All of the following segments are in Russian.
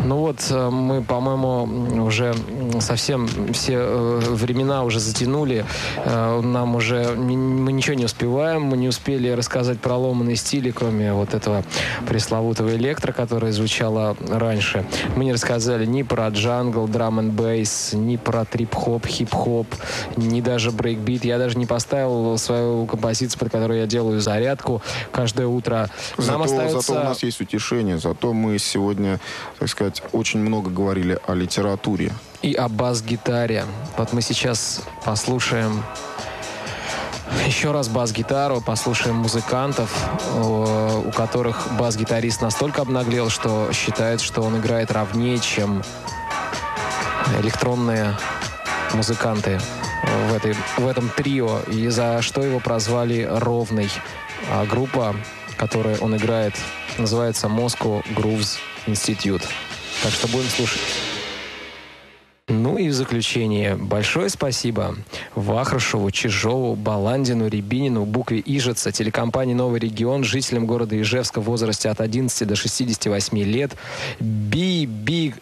Ну вот, мы, по-моему, уже совсем все времена уже затянули. Нам уже мы ничего не успеваем. Мы не успели рассказать про ломаные стили, кроме вот этого пресловутого электро, которое звучало раньше. Мы не рассказали ни про джангл, драм энд бейс, ни про трип-хоп, хип-хоп, ни даже брейкбит. Я даже не поставил свою композицию, под которой я делаю зарядку каждое утро. Зато у нас есть утешение. Зато мы сегодня, так сказать, очень много говорили о литературе. И о бас-гитаре. Вот мы сейчас послушаем еще раз бас-гитару, послушаем музыкантов, у которых бас-гитарист настолько обнаглел, что считает, что он играет ровнее, чем электронные музыканты в этом трио. И за что его прозвали «Ровный». А группа, которой он играет, называется Moscow Grooves Institute. Так что будем слушать. Ну и в заключение большое спасибо Вахрушеву, Чижову, Баландину, Рябинину, Букве Ижица, телекомпании «Новый регион», жителям города Ижевска в возрасте от 11 до 68 лет. Big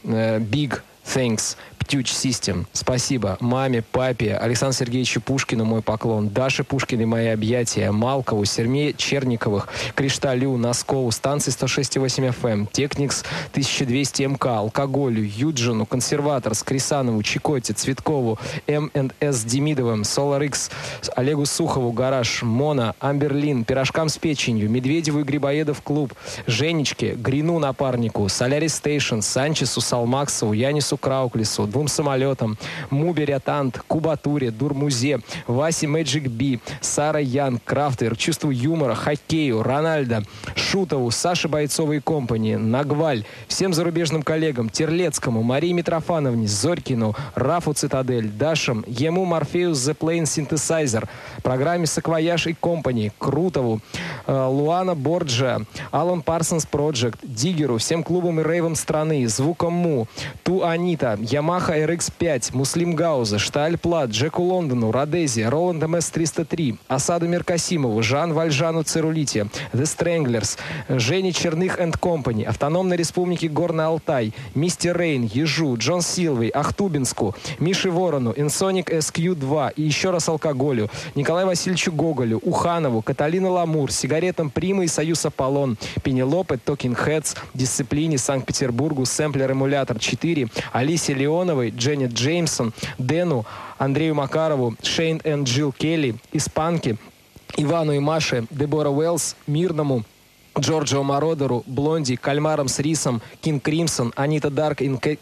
thanks. Птюч Систем. Спасибо маме, папе, Александру Сергеевичу Пушкину мой поклон, Даше Пушкиной мои объятия, Малкову, Серме Черниковых, Кришталю, Носкову, станции 106,8 FM, Техникс 1200 МК, Алкоголю, Юджину, Консерваторс, Крисанову, Чикоте, Цветкову, МНС Демидовым, Solar X, Олегу Сухову, Гараж, Мона, Амберлин, Пирожкам с печенью, Медведеву и Грибоедов клуб, Женечке, Грину напарнику, Солярис Стейшн, Санчесу, Салмаксову, Янису Крауклису, двум самолетам, Мубе Тант, Кубатуре, Дурмузе, Васе Мэджик Би, Сара Ян, Крафтер, Чувству юмора, Хоккею, Рональдо, Шутову, Саше Бойцовой и компании, Нагваль, всем зарубежным коллегам, Терлецкому, Марии Митрофановне, Зорькину, Рафу Цитадель, Дашам, Ему Морфеус The Plane Synthesizer, программе Саквояж и компании, Крутову, Луана Борджа, Алан Парсонс Проджект, Диггеру, всем клубам и рейвам страны, Звуком Му, Ту Анита, Ямаха RX-5, Муслим Гауза, Шталь Плат, Джеку Лондону, Родези, Роланд МС-303, Асаду Меркасимову, Жан Вальжану Цирулите, The Stranglers, Жене Черных энд Компани, Автономной Республике Горный Алтай, Мистер Рейн, Ежу, Джон Силвей, Ахтубинску, Мише Ворону, Инсоник SQ2 и еще раз Алкоголю, Николаю Васильевичу Гоголю, Уханову, Каталина Ламур, Сигаретам Прима и Союз Аполлон, Пенелопе, Talking Heads, Дисциплине, Санкт-Петербургу, Сэмплер Эмулятор 4, Алисе Леоновой, Дженнет Джеймсон, Дэну, Андрею Макарову, Шейн и Джилл Келли, Испанке, Ивану и Маше, Дебора Уэллс, Мирному, Джорджио Мородеру, Блонди, Кальмарам с рисом, Кинг Кримсон, Анита Дарк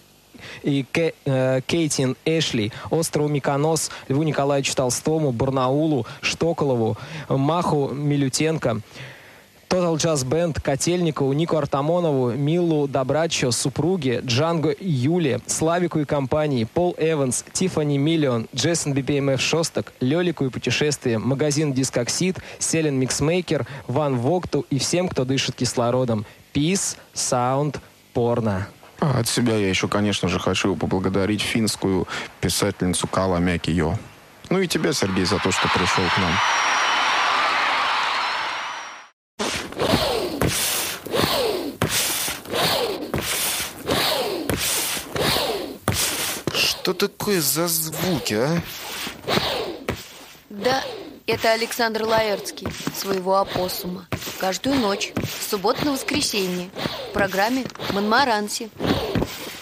и Кейтин Эшли, Острову Миконос, Льву Николаевичу Толстому, Барнаулу, Штоколову, Маху Милютенко, Total Jazz Band, Котельникову, Нику Артамонову, Милу Добраччо, супруге, Джанго и Юле, Славику и компании, Пол Эванс, Тиффани Миллион, Джейсон BPMF Шостак, Лёлику и путешествие, магазин Дискоксид, Селен Миксмейкер, Ван Вокту и всем, кто дышит кислородом. Peace, Sound, Порно. От себя я еще, конечно же, хочу поблагодарить финскую писательницу Кала Мяки-Йо. Ну и тебя, Сергей, за то, что пришел к нам. Что такое за звуки, а? Да, это Александр Лаэртский, своего опоссума. Каждую ночь, с субботы на воскресенье, в программе «Монмаранси».